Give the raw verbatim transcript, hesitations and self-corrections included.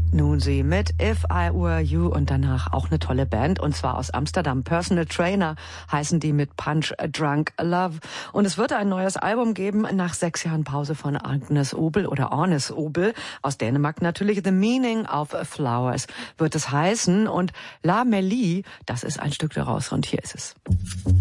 Nun sie mit If I Were You und danach auch eine tolle Band und zwar aus Amsterdam. Personal Trainer heißen die mit Punch Drunk Love. Und es wird ein neues Album geben nach sechs Jahren Pause von Agnes Obel oder Agnes Obel aus Dänemark natürlich. The Meaning of Flowers wird es heißen und La Mélie, das ist ein Stück daraus und hier ist es.